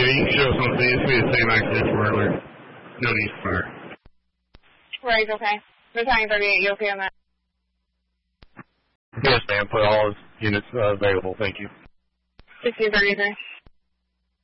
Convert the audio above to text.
Yeah, you can show us on the same accident from earlier. No need for fire. Right, okay. Battalion 38, you okay on that? Yes, ma'am. Put all his units available. Thank you. 1633.